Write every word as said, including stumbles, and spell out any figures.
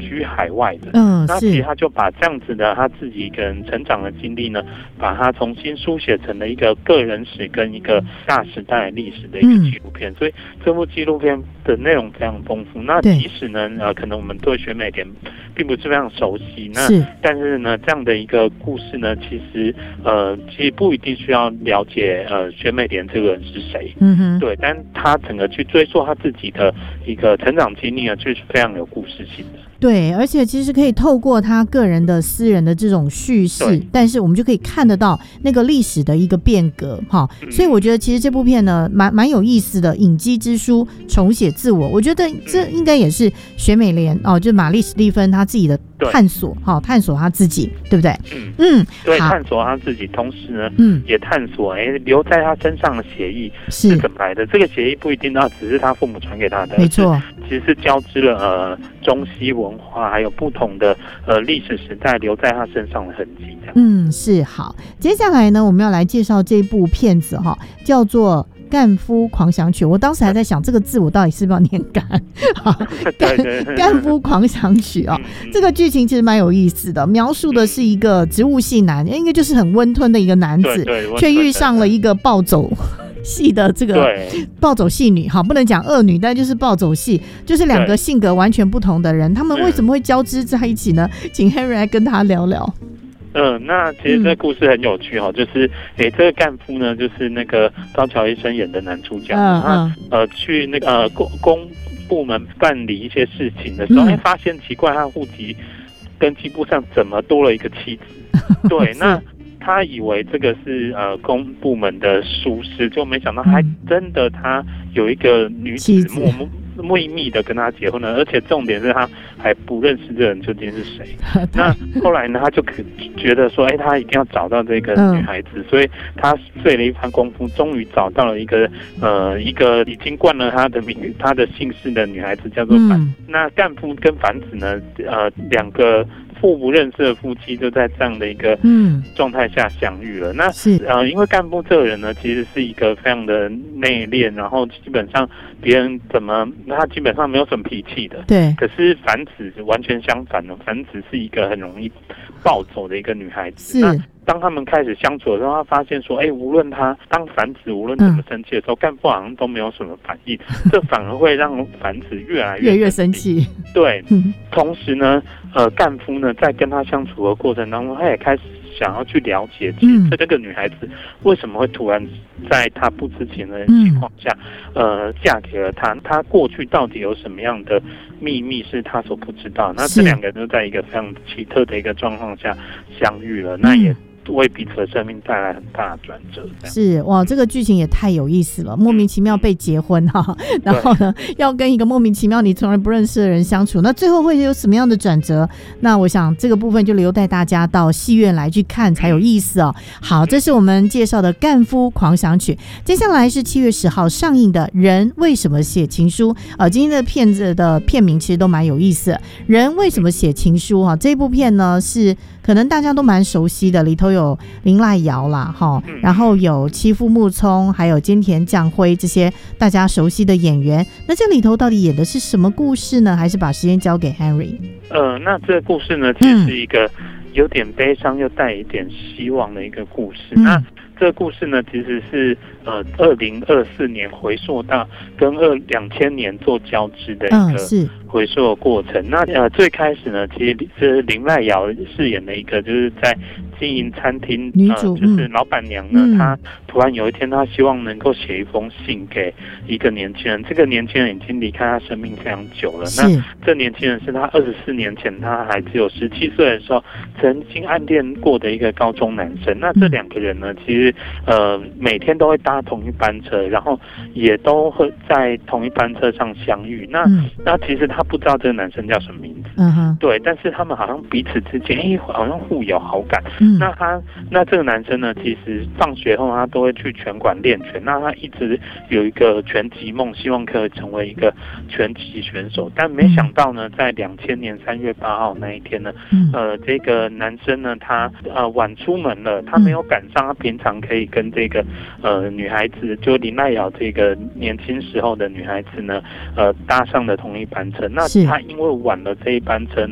居海外的。 嗯， 那其实他就把这样子的他自己一个人成长的经历呢，把它重新书写成了一个个人史跟一个大时代历史的一个纪录片。嗯、所以这部纪录片的内容非常丰富。那即使呢，呃，可能我们对选美莲并不是非常熟悉，那但是呢，这样的一个故事呢，其实呃，其实不一定需要了解呃选美莲这个人是谁， 嗯哼， 对，但他整个去追溯他自己的一个成长经历呢，就是非常有故事性的。 对，而且其实可以透过他个人的私人的这种叙事，但是我们就可以看得到那个历史的一个变革哈、嗯。所以我觉得其实这部片呢，蛮蛮有意思的，《影姬之书：重写自我》，我觉得这应该也是选美莲哦，就玛丽史蒂芬她自己的探索哈、哦，探索她自己，对不对？ 嗯嗯， 对，探索她自己，同时呢， 嗯， 也探索哎留在她身上的血液是怎么来的。这个血液不一定要只是她父母传给她的， 没错， 其实是交织了呃中西文化还有不同的呃历史时代留在她身上的痕迹。这样， 嗯，是好。接下来呢，我们要来介绍这部片子哈、哦，叫做《干夫狂想曲》。我当时还在想这个字我到底是不是要念干干干夫狂想曲啊、哦嗯，这个剧情其实蛮有意思的，描述的是一个植物系男，应该就是很温吞的一个男子，却遇上了一个暴走系的这个暴走系女，好，不能讲恶女，但就是暴走系，就是两个性格完全不同的人，他们为什么会交织在一起呢？请 Henry 来跟他聊聊。 嗯，那其实这个故事很有趣哈、哦，就是诶，这个干夫呢，就是那个高桥医生演的男主角， 嗯、 他呃去那个呃公公部门办理一些事情的时候，哎、嗯，发现奇怪，他户籍登记簿上怎么多了一个妻子？对，那他以为这个是呃公部门的疏失，就没想到还真的他有一个女子默默。秘密的跟他结婚了，而且重点是他还不认识这人究竟是谁。那后来呢，他就觉得说，哎、欸，他一定要找到这个女孩子，嗯、所以他费了一番功夫，终于找到了一个呃一个已经冠了他的名他的姓氏的女孩子，叫做樊、嗯。那干夫跟樊子呢，呃，两个互不认识的夫妻就在这样的一个状态下相遇了。嗯、那呃，因为干夫这个人呢，其实是一个非常的内敛，然后基本上别人怎么。他基本上没有什么脾气的， 对。 可是樊子完全相反了，樊子是一个很容易暴走的一个女孩子。那当他们开始相处的时候，他发现说，哎、欸，无论他当樊子无论怎么生气的时候，干、嗯、夫好像都没有什么反应，这反而会让樊子越来越越越生气。 对、嗯，同时呢，呃，干夫呢在跟他相处的过程当中，他也开始想要去了解，其实这个女孩子为什么会突然在他不知情的情况下，嗯、呃，嫁给了他？他过去到底有什么样的秘密是他所不知道？那这两个人都在一个非常奇特的一个状况下相遇了，那也为彼此的生命带来很大的转折。 是哇，这个剧情也太有意思了，莫名其妙被结婚哈、啊，然后呢要跟一个莫名其妙你从来不认识的人相处，那最后会有什么样的转折？那我想这个部分就留待大家到戏院来去看才有意思哦。好，这是我们介绍的《干夫狂想曲》，接下来是七月十号上映的《人为什么写情书》。呃，今天的片子的片名其实都蛮有意思的，《人为什么写情书》哈、啊，这部片呢是可能大家都蛮熟悉的，里头有林濑遥啦哈，然后有妻夫木聪，还有菅田将晖这些大家熟悉的演员。那这里头到底演的是什么故事呢？还是把时间交给 Henry？ 呃，那这个故事呢，其实是一个有点悲伤又带一点希望的一个故事。嗯、那这个故事呢，其实是呃二零二四年回溯到跟二两千年做交织的一个回溯的过程。嗯、那呃最开始呢，其实是林濑遥饰演的一个就是在经营餐厅女主、呃， 就是老板娘呢，嗯、她突然有一天，她希望能够写一封信给一个年轻人。这个年轻人已经离开她生命非常久了。那这年轻人是她二十四年前，她还只有十七岁的时候，曾经暗恋过的一个高中男生。那这两个人呢，其实呃每天都会搭同一班车，然后也都会在同一班车上相遇。那、嗯、那其实她不知道这个男生叫什么名字， 嗯哼， 对，但是他们好像彼此之间，哎，好像互有好感。嗯、那他那这个男生呢，其实放学后他都会去拳馆练拳。那他一直有一个拳击梦，希望可以成为一个拳击选手。但没想到呢，在两千年三月八号那一天呢，嗯、呃，这个男生呢，他呃晚出门了，他没有赶上他平常可以跟这个呃女孩子，就林濑遥这个年轻时候的女孩子呢，呃搭上的同一班车。那他因为晚了这一班车。